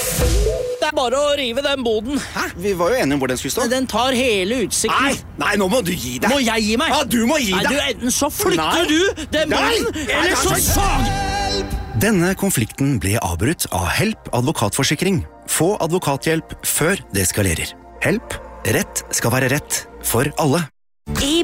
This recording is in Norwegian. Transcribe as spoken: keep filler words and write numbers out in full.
Det er bare å rive den boden. Hæ? Vi var jo enige om hvor den skulle stå. Den tar hele utsikten. Nei, nei, nå må du gi deg. Må jeg gi meg? Ja, du må gi Nei, deg. du, enten så flytter Nei. du den boden, Nei. eller så Nei, sag! Denne konflikten ble avbrutt av Help advokatforsikring. Få advokathjelp før det skalerer. Help. Rett skal være rett for alle. I